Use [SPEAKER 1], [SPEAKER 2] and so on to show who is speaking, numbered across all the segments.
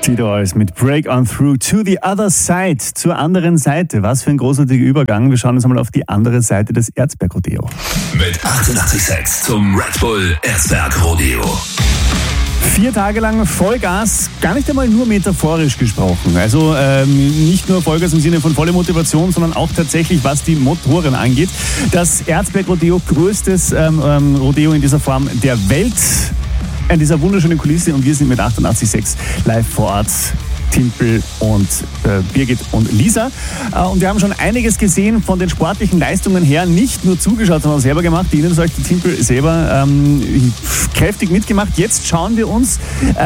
[SPEAKER 1] G-Dolls mit Break On Through to the Other Side, zur anderen Seite. Was für ein großartiger Übergang. Wir schauen uns einmal auf die andere Seite des Erzberg-Rodeo.
[SPEAKER 2] Mit 88,6 zum Red Bull Erzberg-Rodeo.
[SPEAKER 1] 4 Tage lang Vollgas, gar nicht einmal nur metaphorisch gesprochen. Also nicht nur Vollgas im Sinne von volle Motivation, sondern auch tatsächlich, was die Motoren angeht. Das Erzberg-Rodeo, größtes Rodeo in dieser Form der Welt. In dieser wunderschönen Kulisse, und wir sind mit 88,6 live vor Ort. Timpel und Birgit und Lisa. Und wir haben schon einiges gesehen von den sportlichen Leistungen her. Nicht nur zugeschaut, sondern selber gemacht. Die Ihnen sagt, die Timpel selber kräftig mitgemacht. Jetzt schauen wir uns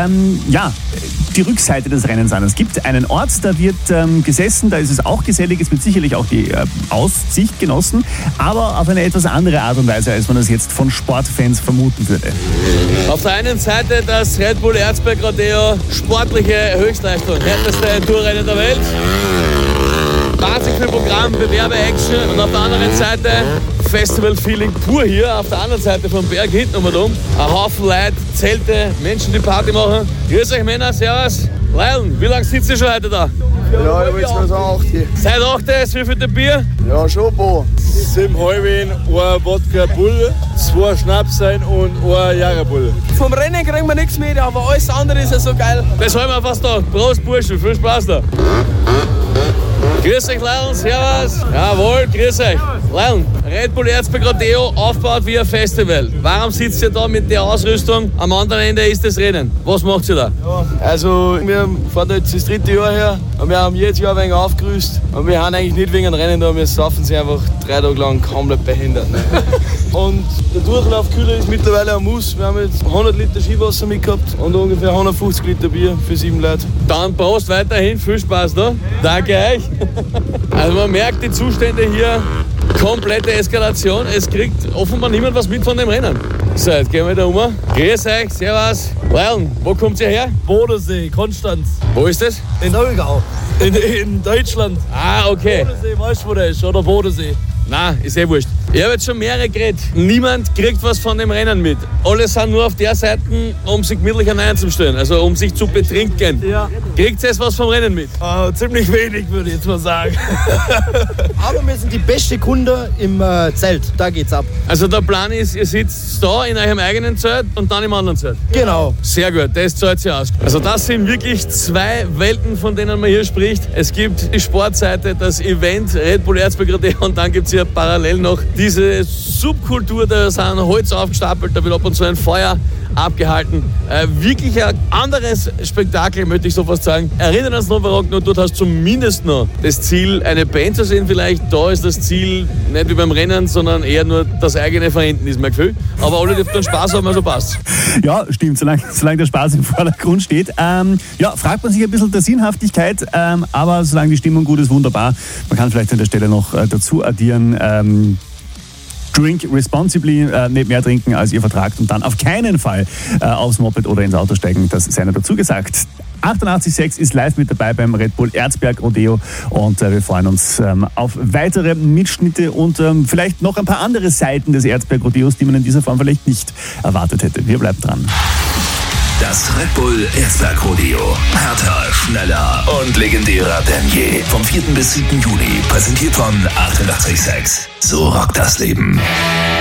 [SPEAKER 1] die Rückseite des Rennens an. Es gibt einen Ort, da wird gesessen, da ist es auch gesellig, es wird sicherlich auch die Aussicht genossen, aber auf eine etwas andere Art und Weise, als man das jetzt von Sportfans vermuten würde.
[SPEAKER 3] Auf der einen Seite das Red Bull Erzberg Rodeo, sportliche Höchstleistung, härteste Tourrennen der Welt. Wahnsinnig viel Programm, Bewerber-Action, und auf der anderen Seite Festival-Feeling pur hier, auf der anderen Seite vom Berg hinten um und um. Ein Haufen Leute, Zelte, Menschen, die Party machen. Grüß euch Männer, servus. Lion, wie lange sitzt ihr schon heute da?
[SPEAKER 4] Ja, ich will jetzt mal sagen 8.
[SPEAKER 3] Seit 8, wie viel Bier?
[SPEAKER 4] Ja, schon ein paar. 7 Halbwein, 1 Wodka Bull, 2 Schnaps sein und 1 Jagerbull.
[SPEAKER 5] Vom Rennen kriegen wir nichts mit, aber alles andere ist ja so geil.
[SPEAKER 3] Das haben wir fast gedacht. Prost, Burschen, viel Spaß da. Grüß euch, Lion, servus. Jawohl, grüß euch. Lion, Red Bull Erzberg Rodeo, aufgebaut wie ein Festival. Warum sitzt ihr da mit der Ausrüstung? Am anderen Ende ist das Rennen. Was macht ihr da?
[SPEAKER 4] Ja, also wir fahren jetzt das 3. Jahr her und wir haben jedes Jahr ein wenig aufgerüstet. Und wir haben eigentlich nicht wegen einem Rennen da, wir saufen sie einfach 3 Tage lang komplett behindert. Ne? Und der Durchlaufkühler ist mittlerweile ein Muss. Wir haben jetzt 100 Liter Skiwasser mitgehabt und ungefähr 150 Liter Bier für 7 Leute.
[SPEAKER 3] Dann Prost weiterhin, viel Spaß da. Danke euch. Also man merkt die Zustände hier, komplette Eskalation. Es kriegt offenbar niemand was mit von dem Rennen. So, jetzt gehen wir da um. Grüß euch, servus. Lion, wo kommt ihr her?
[SPEAKER 4] Bodensee, Konstanz.
[SPEAKER 3] Wo ist das?
[SPEAKER 4] In Solgau. In Deutschland.
[SPEAKER 3] Ah, okay.
[SPEAKER 4] Bodensee, weißt du wo der ist? Oder Bodensee.
[SPEAKER 3] Nein, ist eh wurscht. Ich habe jetzt schon mehrere geredet. Niemand kriegt was von dem Rennen mit. Alle sind nur auf der Seite, um sich gemütlich einzustellen, also um sich zu betrinken.
[SPEAKER 4] Ja.
[SPEAKER 3] Kriegt ihr jetzt was vom Rennen mit?
[SPEAKER 4] Ziemlich wenig, würde ich jetzt mal sagen.
[SPEAKER 6] Aber wir sind die beste Kunde im Zelt. Da geht's ab.
[SPEAKER 3] Also der Plan ist, ihr sitzt da in eurem eigenen Zelt und dann im anderen Zelt?
[SPEAKER 6] Genau.
[SPEAKER 3] Sehr gut, das zahlt sich aus. Also das sind wirklich 2 Welten, von denen man hier spricht. Es gibt die Sportseite, das Event Red Bull Erzberg Rodeo, und dann gibt es hier parallel noch diese Subkultur, da sind Holz aufgestapelt, da wird ab und zu ein Feuer abgehalten. Wirklich ein anderes Spektakel, möchte ich so fast sagen. Erinnern uns noch, Rock, nur dort hast du zumindest noch das Ziel, eine Band zu sehen vielleicht. Da ist das Ziel nicht wie beim Rennen, sondern eher nur das eigene Verenden, ist mein Gefühl. Aber alle dürfen Spaß haben, also passt.
[SPEAKER 1] Ja, stimmt, solange der Spaß im Vordergrund steht. Fragt man sich ein bisschen der Sinnhaftigkeit, aber solange die Stimmung gut ist, wunderbar. Man kann vielleicht an der Stelle noch dazu addieren, Drink responsibly, nicht mehr trinken, als ihr vertragt, und dann auf keinen Fall aufs Moped oder ins Auto steigen, das sei noch dazu gesagt. 88,6 ist live mit dabei beim Red Bull Erzberg Rodeo, und wir freuen uns auf weitere Mitschnitte und vielleicht noch ein paar andere Seiten des Erzberg Rodeos, die man in dieser Form vielleicht nicht erwartet hätte. Wir bleiben dran.
[SPEAKER 2] Das Red Bull Erzberg Rodeo. Härter, schneller und legendärer denn je. Vom 4. bis 7. Juni. Präsentiert von 88,6. So rockt das Leben.